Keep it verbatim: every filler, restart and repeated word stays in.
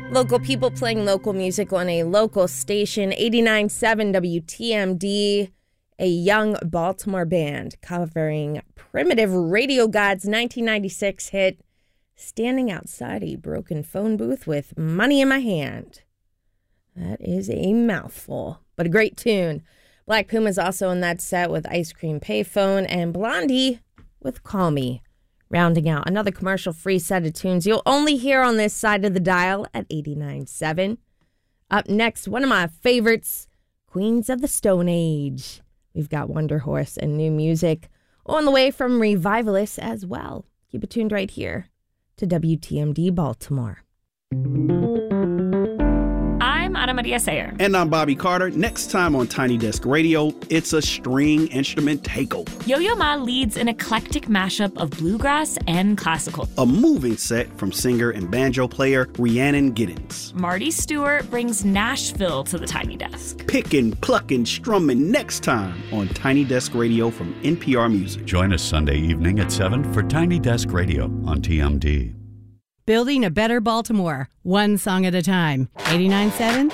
Local people playing local music on a local station, eighty-nine point seven W T M D, a young Baltimore band covering Primitive Radio God's nineteen ninety-six hit, Standing Outside a Broken Phone Booth with Money in My Hand. That is a mouthful, but a great tune. Black Puma's also in that set with Ice Cream Payphone, and Blondie with Call Me, rounding out another commercial-free set of tunes you'll only hear on this side of the dial at eighty-nine point seven. Up next, one of my favorites, Queens of the Stone Age. We've got Wonder Horse and new music on the way from Revivalists as well. Keep it tuned right here to W T M D Baltimore. I'm Ana Maria Sayer. And I'm Bobby Carter. Next time on Tiny Desk Radio, it's a string instrument takeover. Yo-Yo Ma leads an eclectic mashup of bluegrass and classical. A moving set from singer and banjo player Rhiannon Giddens. Marty Stewart brings Nashville to the Tiny Desk. Picking, plucking, strumming next time on Tiny Desk Radio from N P R Music. Join us Sunday evening at seven for Tiny Desk Radio on T M D. Building a better Baltimore, one song at a time. eighty-nine point seven